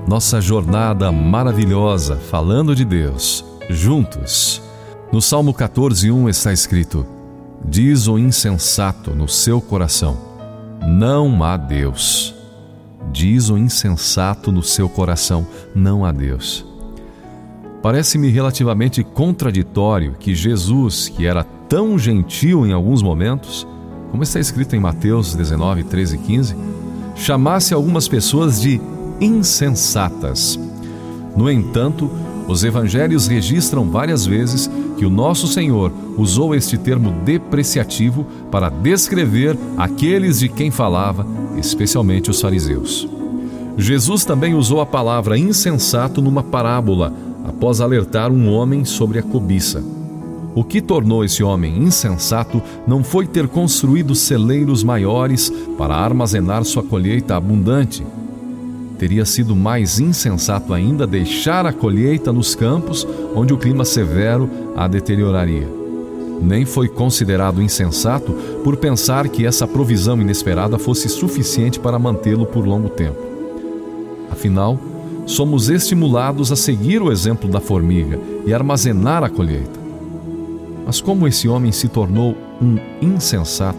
nossa jornada maravilhosa falando de Deus, juntos. No Salmo 14:1 está escrito: diz o insensato no seu coração, não há Deus. Diz o insensato no seu coração, não há Deus. Parece-me relativamente contraditório que Jesus, que era tão gentil em alguns momentos, como está escrito em Mateus 19, 13 e 15, chamasse algumas pessoas de insensatas. No entanto, os evangelhos registram várias vezes que o nosso Senhor usou este termo depreciativo para descrever aqueles de quem falava, especialmente os fariseus. Jesus também usou a palavra insensato numa parábola, após alertar um homem sobre a cobiça. O que tornou esse homem insensato não foi ter construído celeiros maiores para armazenar sua colheita abundante. Teria sido mais insensato ainda deixar a colheita nos campos, onde o clima severo a deterioraria. Nem foi considerado insensato por pensar que essa provisão inesperada fosse suficiente para mantê-lo por longo tempo. Afinal, somos estimulados a seguir o exemplo da formiga e armazenar a colheita. Mas como esse homem se tornou um insensato?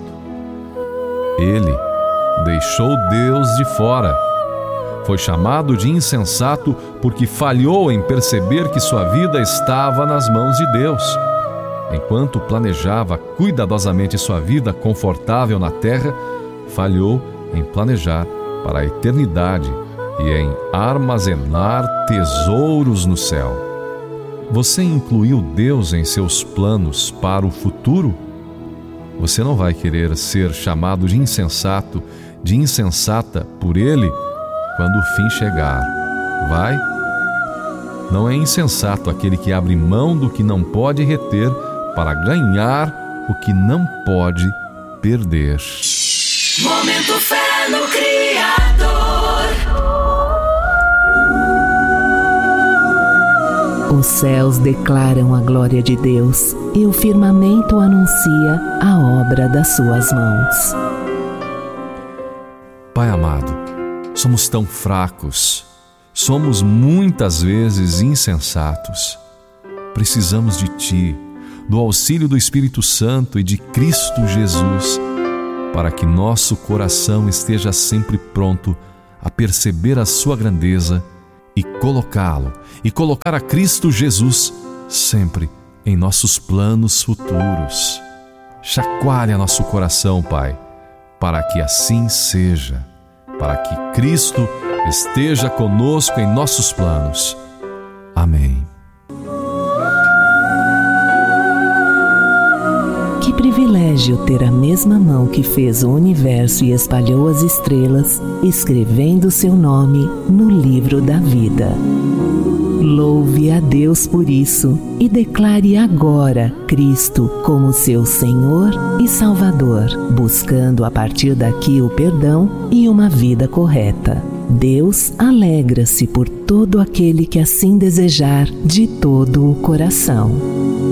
Ele deixou Deus de fora. Foi chamado de insensato porque falhou em perceber que sua vida estava nas mãos de Deus. Enquanto planejava cuidadosamente sua vida confortável na terra, falhou em planejar para a eternidade e em armazenar tesouros no céu. Você incluiu Deus em seus planos para o futuro? Você não vai querer ser chamado de insensato, de insensata por Ele quando o fim chegar. Vai? Não é insensato aquele que abre mão do que não pode reter para ganhar o que não pode perder. Momento Fé no Criador. Os céus declaram a glória de Deus e o firmamento anuncia a obra das suas mãos. Pai amado, somos tão fracos, somos muitas vezes insensatos. Precisamos de Ti, do auxílio do Espírito Santo e de Cristo Jesus, para que nosso coração esteja sempre pronto a perceber a Sua grandeza e colocar a Cristo Jesus sempre em nossos planos futuros. Chacoalha nosso coração, Pai, para que assim seja, para que Cristo esteja conosco em nossos planos. Amém. Que privilégio ter a mesma mão que fez o universo e espalhou as estrelas, escrevendo seu nome no livro da vida. Louve a Deus por isso e declare agora Cristo como seu Senhor e Salvador, buscando a partir daqui o perdão e uma vida correta. Deus alegra-se por todo aquele que assim desejar de todo o coração.